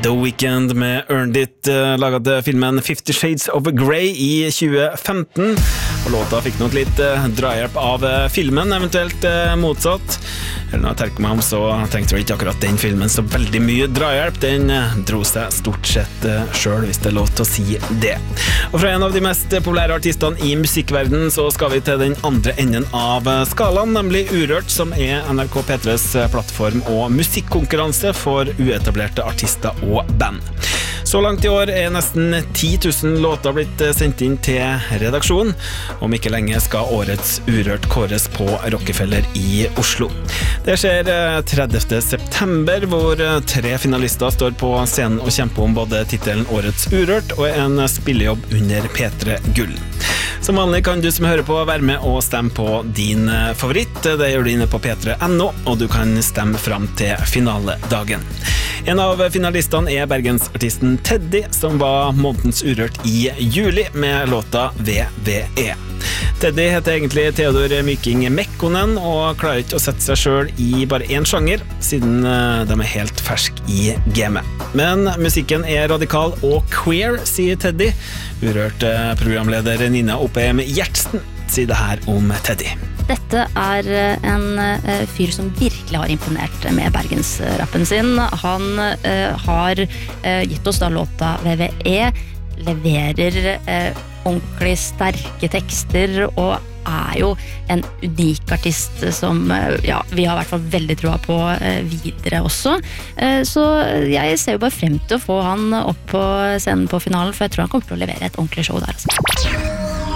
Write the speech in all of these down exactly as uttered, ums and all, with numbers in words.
The Weeknd med Earned It, laget filmen Fifty Shades of Grey i tjue femten, og låta fikk nok litt drahjelp av filmen, eventuelt motsatt. Eller når jeg tenker meg om, så tenkte jeg ikke akkurat den filmen så veldig mye drahjelp. Den dro seg stort sett selv, hvis det er lov til å si det. Og fra en av de mest populære artistene i musikkverdenen, så skal vi til den andre enden av skalaen, nemlig Urørt, som er N R K P tres plattform og musikkonkurranse for uetablerte artister og band. Så langt i år er nesten ti tusen låter blitt sendt inn til redaksjonen. Om ikke lenge skal årets Urørt kåres på Rockefeller i Oslo. Det skjer tredivte september, hvor tre finalister står på scenen og kjemper om både titelen Årets Urørt og en spillejobb under P tre Gull. Som vanlig kan du som hører på være med og stemme på din favoritt. Det gjør du inne på p tre punktum no, og du kan stemme fram til finaledagen. En av finalistene er bergensartisten Teddy, som var månedens Urørt i juli med låta V V E. Teddy heter egentlig Theodor Myking Mekkonen og klarer ikke å sette seg selv i bare en sjanger, siden de er helt fersk i gamet. Men musikken er radikal og queer, sier Teddy. Urørt programleder Nina Oppheim Gjertsen sier det her om Teddy. Dette er en uh, fyr som virkelig har imponert med bergensrappen sin. Han uh, har uh, gitt oss da låta V V E, leverer uh, ordentlig sterke tekster og er jo en unik artist som uh, ja, vi har i hvert fall veldig troa på uh, videre også. Uh, så jeg ser jo bare frem til å få han opp på scenen på finalen, for jeg tror han kommer til å levere et ordentlig show der. Altså.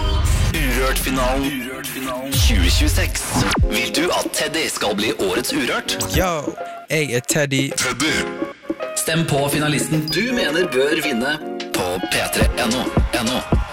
Urørt-finalen tjue tjueseks. Vil du at Teddy skal bli årets Urørt? Yo, jeg er Teddy. Teddy. Stem på finalisten du mener bør vinne på p tre punktum no.